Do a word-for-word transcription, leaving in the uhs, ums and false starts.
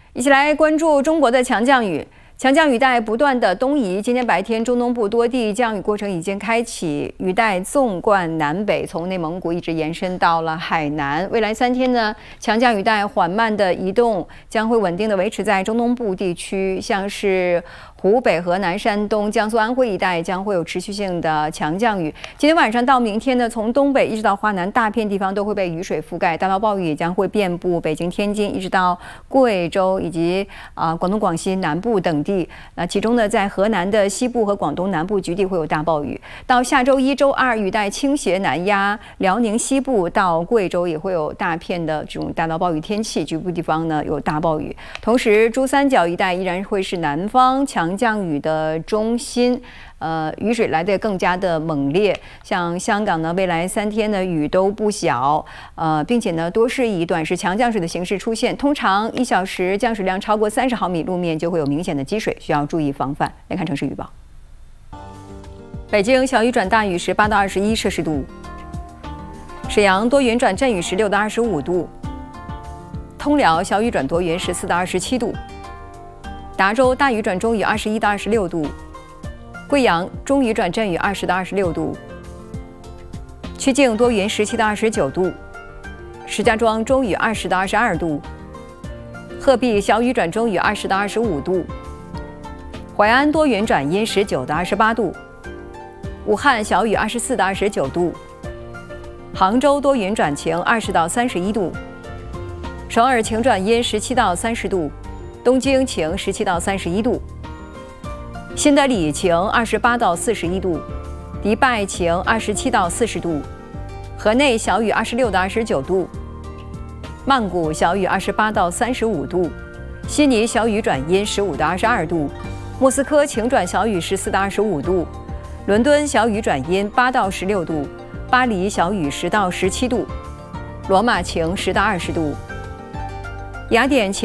一起来关注中国的强降雨。强降雨带不断的东移，今天白天中东部多地降雨过程已经开启，雨带纵贯南北，从内蒙古一直延伸到了海南。未来三天呢，强降雨带缓慢的移动，将会稳定的维持在中东部地区，像是湖北、河南、山东、江苏、安徽一带将会有持续性的强降雨。今天晚上到明天呢，从东北一直到华南，大片地方都会被雨水覆盖，大到暴雨也将会遍布北京、天津，一直到贵州以及啊、呃、广东、广西南部等地。那其中呢，在河南的西部和广东南部局地会有大暴雨。到下周一、周二，雨带倾斜南压，辽宁西部到贵州也会有大片的这种大到暴雨天气，局部地方呢有大暴雨。同时，珠三角一带依然会是南方强降雨的中心。呃，雨水来得更加的猛烈，像香港呢，未来三天的雨都不小，呃，并且呢，多是以短时强降水的形式出现，通常一小时降水量超过三十毫米，路面就会有明显的积水，需要注意防范。来看城市预报：北京小雨转大雨，十八到二十一摄氏度；沈阳多云转阵雨，十六到二十五度；通辽小雨转多云，十四到二十七度；达州大雨转中雨，二十一到二十六度。贵阳中雨转阵雨，二十到二十六度；曲靖多云，十七到二十九度；石家庄中雨，二十到二十二度；鹤壁小雨转中雨，二十到二十五度；淮安多云转阴，十九到二十八度；武汉小雨，二十四到二十九度；杭州多云转晴，二十到三十一度；首尔晴转阴，十七到三十度；东京晴，十七到三十一度。新德里晴，二十八到四十一度；迪拜晴，二十七到四十度；河内小雨，二十六到二十九度；曼谷小雨，二十八到三十五度；悉尼小雨转阴，十五到二十二度；莫斯科晴转小雨，十四到二十五度；伦敦小雨转阴，八到十六度；巴黎小雨，十到十七度；罗马晴，十到二十度；雅典晴。